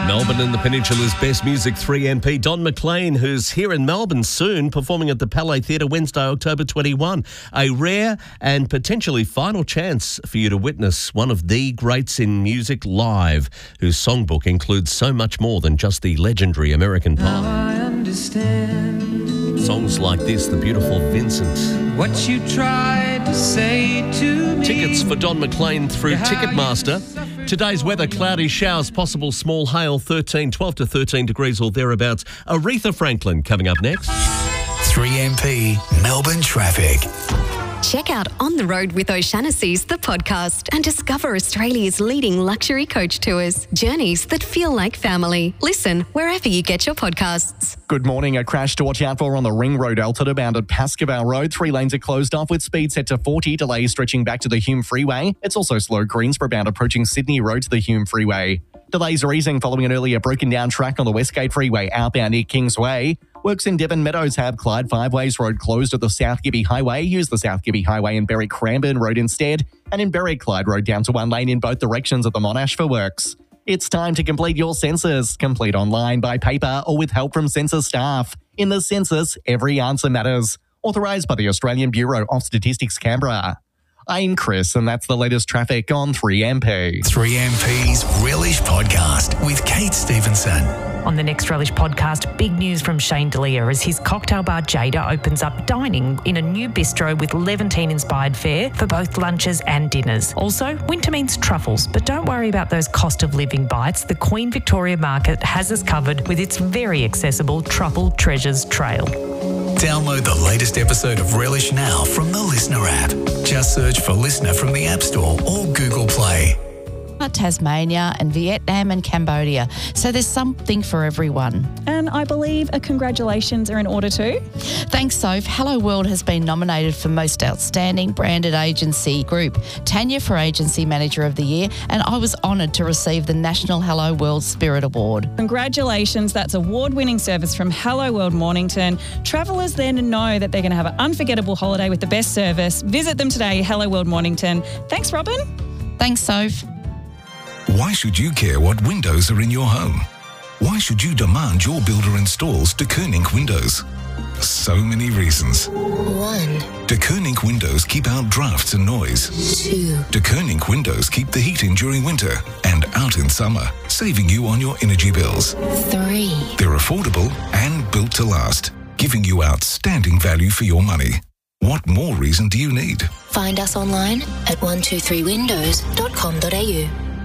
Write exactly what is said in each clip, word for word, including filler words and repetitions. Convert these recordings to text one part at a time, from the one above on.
Melbourne and the Peninsula's best music, three M P Don McLean, who's here in Melbourne soon, performing at the Palais Theatre Wednesday, October twenty-first. A rare and potentially final chance for you to witness one of the greats in music live, whose songbook includes so much more than just the legendary American Pie. I understand Songs like this, the beautiful Vincent. what you tried to say to me. Tickets for Don McLean through How you Ticketmaster. Today's weather, cloudy showers, possible small hail, thirteen, twelve to thirteen degrees or thereabouts. Aretha Franklin coming up next. three M P Melbourne traffic. Check out On the Road with O'Shanassy's, the podcast, and discover Australia's leading luxury coach tours. Journeys that feel like family. Listen wherever you get your podcasts. Good morning. A crash to watch out for on the Ring Road Altitude bound at Pascoe Road. Three lanes are closed off with speed set to forty. Delays stretching back to the Hume Freeway. It's also slow Greensborough bound approaching Sydney Road to the Hume Freeway. Delays are easing following an earlier broken down track on the Westgate Freeway outbound near Kingsway. Works in Devon Meadows have Clyde Five Ways Road closed at the South Gibby Highway. Use the South Gibby Highway in Berwick Cranbourne Road instead. And in Berwick, Clyde Road down to one lane in both directions of the Monash for works. It's time to complete your census. Complete online, by paper, or with help from census staff. In the census, every answer matters. Authorised by the Australian Bureau of Statistics, Canberra. I'm Chris, and that's the latest traffic on three M P. three M P's Relish Podcast with Kate Stevenson. On the next Relish podcast, big news from Shane D'Elia as his cocktail bar Jada opens up dining in a new bistro with Levantine-inspired fare for both lunches and dinners. Also, winter means truffles, but don't worry about those cost of living bites. The Queen Victoria Market has us covered with its very accessible Truffle Treasures Trail. Download the latest episode of Relish now from the Listener app. Just search for Listener from the App Store or Google Play. Tasmania and Vietnam and Cambodia. So there's something for everyone. And I believe a congratulations are in order too. Thanks, Soph. Hello World has been nominated for Most Outstanding Branded Agency Group. Tanya for Agency Manager of the Year, and I was honoured to receive the National Hello World Spirit Award. Congratulations. That's award-winning service from Hello World Mornington. Travellers then know that they're going to have an unforgettable holiday with the best service. Visit them today, Hello World Mornington. Thanks, Robin. Thanks, Soph. Why should you care what windows are in your home? Why should you demand your builder installs De Koning windows? So many reasons. One. De Koning windows keep out drafts and noise. Two. De Koning windows keep the heat in during winter and out in summer, saving you on your energy bills. Three. They're affordable and built to last, giving you outstanding value for your money. What more reason do you need? Find us online at one two three windows dot com dot a u.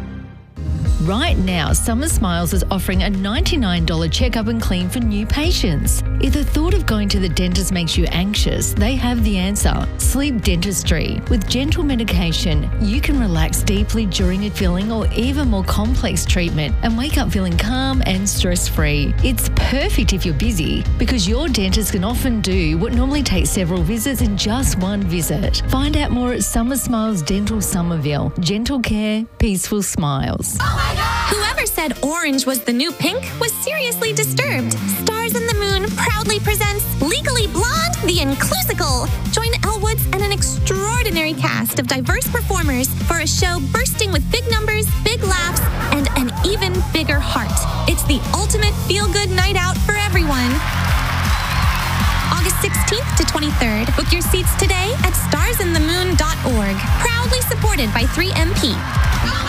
Right now, Summer Smiles is offering a ninety-nine dollars checkup and clean for new patients. If the thought of going to the dentist makes you anxious, they have the answer. Sleep Dentistry. With gentle medication, you can relax deeply during a filling or even more complex treatment and wake up feeling calm and stress-free. It's perfect if you're busy because your dentist can often do what normally takes several visits in just one visit. Find out more at Summer Smiles Dental Somerville. Gentle care, peaceful smiles. Whoever said orange was the new pink was seriously disturbed. Stars in the Moon proudly presents Legally Blonde, the Inclusical. Join Elle Woods and an extraordinary cast of diverse performers for a show bursting with big numbers, big laughs, and an even bigger heart. It's the ultimate feel-good night out for everyone. August sixteenth to twenty-third. Book your seats today at stars in the moon dot org. Proudly supported by three M P.